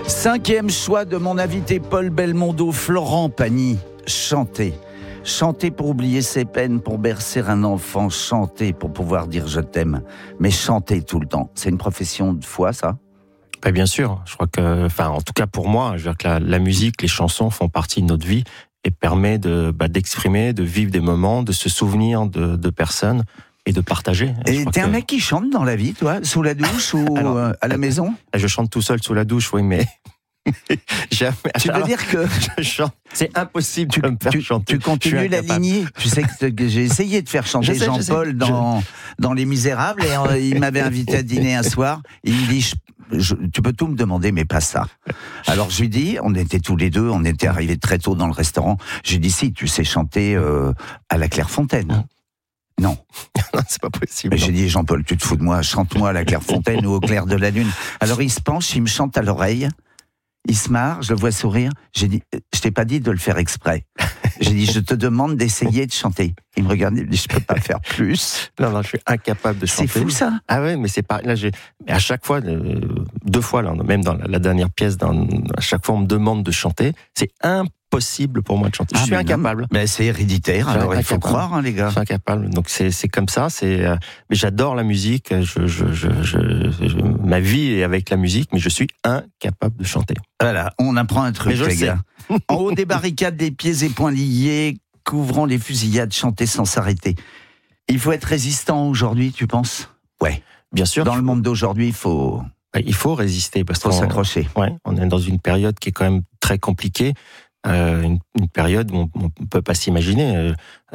5e choix de mon invité Paul Belmondo, Florent Pagny. Chanter. Chanter pour oublier ses peines, pour bercer un enfant, chanter pour pouvoir dire je t'aime. Mais chanter tout le temps, c'est une profession de foi, ça ? Ben bien sûr, je crois que, en tout cas pour moi, je veux dire que la musique, les chansons font partie de notre vie et permet d'exprimer, de vivre des moments, de se souvenir de personnes et de partager. Et t'es un mec qui chante dans la vie, toi, sous la douche ou à la maison ? Je chante tout seul sous la douche, oui, mais tu veux dire que je chante, c'est impossible de me faire chanter. Tu continues la lignée. Tu sais que j'ai essayé de faire chanter Jean-Paul dans Les Misérables et il m'avait invité à dîner un soir. Il me dit tu peux tout me demander, mais pas ça. Alors je lui dis, on était tous les deux, on était arrivés très tôt dans le restaurant. Je lui dis si tu sais chanter à la Clairefontaine. Non. C'est pas possible. Mais j'ai dit, Jean-Paul, tu te fous de moi, chante-moi à la Clairefontaine ou au clair de la lune. Alors il se penche, il me chante à l'oreille, il se marre, je le vois sourire. J'ai dit, je t'ai pas dit de le faire exprès. J'ai dit, je te demande d'essayer de chanter. Il me regarde, il me dit, je peux pas faire plus. Non, je suis incapable de chanter. C'est fou ça. Ah ouais, mais c'est pas. Là, à chaque fois, 2 fois, là, même dans la dernière pièce, à chaque fois, on me demande de chanter. C'est impossible pour moi de chanter. Je suis incapable. Mais c'est héréditaire, alors il faut croire, les gars. Je suis incapable. Donc c'est comme ça. Mais j'adore la musique. Ma vie est avec la musique, mais je suis incapable de chanter. Voilà, on apprend un truc, les gars. En haut des barricades, des pieds et poings liés, couvrant les fusillades, chanter sans s'arrêter. Il faut être résistant aujourd'hui, tu penses ? Ouais. Bien sûr. Dans le monde d'aujourd'hui, il faut résister parce faut s'accrocher. Ouais, on est dans une période qui est quand même très compliquée. Une période où on ne peut pas s'imaginer.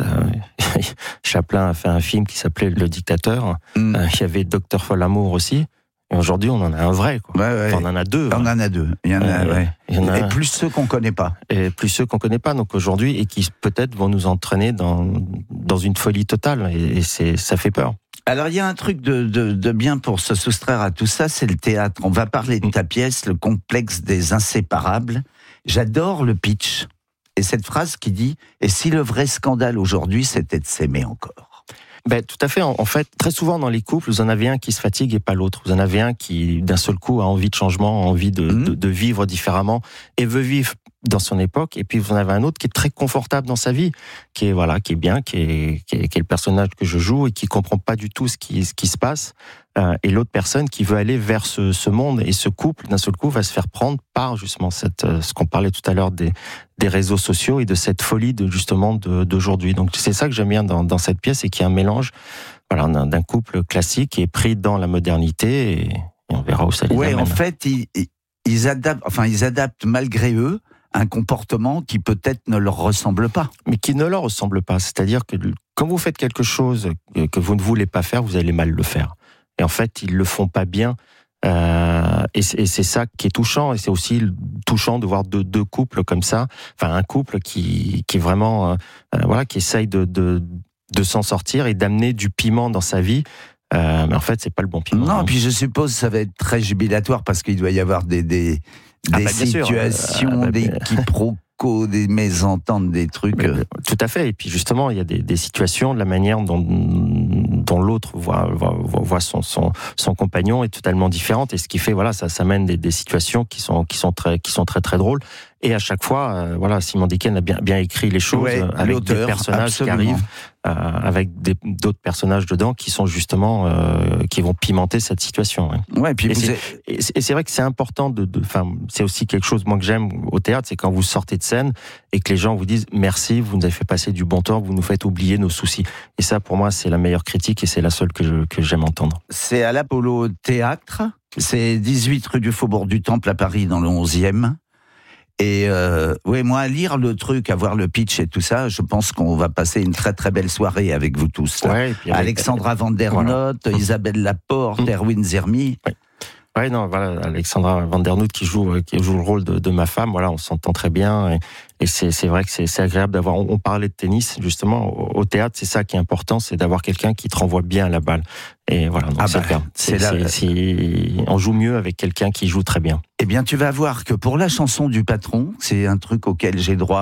Chaplin a fait un film qui s'appelait Le Dictateur. Il y avait Docteur Folamour aussi. Et aujourd'hui, on en a un vrai, quoi. Ouais. Enfin, on en a 2. On en a 2. Il y en a, ouais. Et plus ceux qu'on connaît pas. Et plus ceux qu'on connaît pas, donc aujourd'hui, et qui peut-être vont nous entraîner dans une folie totale. Et ça fait peur. Alors, il y a un truc de bien pour se soustraire à tout ça, c'est le théâtre. On va parler de ta pièce, Le complexe des inséparables. J'adore le pitch. Et cette phrase qui dit « Et si le vrai scandale aujourd'hui, c'était de s'aimer encore ?» Tout à fait. En fait, très souvent dans les couples, vous en avez un qui se fatigue et pas l'autre. Vous en avez un qui, d'un seul coup, a envie de changement, a envie de vivre différemment et veut vivre dans son époque. Et puis vous en avez un autre qui est très confortable dans sa vie, qui est bien, qui est le personnage que je joue et qui comprend pas du tout ce qui se passe. Et l'autre personne qui veut aller vers ce monde, et ce couple, d'un seul coup, va se faire prendre par justement ce qu'on parlait tout à l'heure des réseaux sociaux et de cette folie d'aujourd'hui. Donc c'est ça que j'aime bien dans cette pièce, et qui est un mélange, d'un couple classique qui est pris dans la modernité, et on verra où ça les amène. En fait, ils adaptent malgré eux un comportement qui peut-être ne leur ressemble pas. Mais qui ne leur ressemble pas. C'est-à-dire que quand vous faites quelque chose que vous ne voulez pas faire, vous allez mal le faire. Et en fait, ils le font pas bien. Et c'est ça qui est touchant. Et c'est aussi touchant de voir deux couples comme ça. Enfin, un couple qui vraiment, qui essaye de s'en sortir et d'amener du piment dans sa vie. Mais en fait, c'est pas le bon piment. Non, puis je suppose que ça va être très jubilatoire parce qu'il doit y avoir des situations, des quiproquos, des mésententes, des trucs. Tout à fait. Et puis justement, il y a des situations, de la manière dont l'autre voit son compagnon est totalement différente. Et ce qui fait, ça mène des situations qui sont très très drôles. Et à chaque fois, Simon Dequesne a bien écrit les choses, avec des personnages absolument. Qui arrivent, avec d'autres personnages dedans qui sont justement qui vont pimenter cette situation. Et c'est vrai que c'est important c'est aussi quelque chose moi que j'aime au théâtre, c'est quand vous sortez de scène et que les gens vous disent merci, vous nous avez fait passer du bon temps, vous nous faites oublier nos soucis. Et ça, pour moi, c'est la meilleure critique et c'est la seule que j'aime entendre. C'est à l'Apollo Théâtre, c'est 18 rue du Faubourg du Temple à Paris, dans le 11e. Et moi, à lire le truc, à voir le pitch et tout ça, je pense qu'on va passer une très très belle soirée avec vous tous. Alexandra Vandernoot, Isabelle Laporte, Erwin Zermi. Alexandra Vandernoot qui joue le rôle de ma femme. On s'entend très bien. Et c'est vrai que c'est agréable d'avoir. On parlait de tennis justement au théâtre. C'est ça qui est important, c'est d'avoir quelqu'un qui te renvoie bien la balle. Et voilà. Donc on joue mieux avec quelqu'un qui joue très bien. Eh bien, tu vas voir que pour la chanson du patron, c'est un truc auquel j'ai droit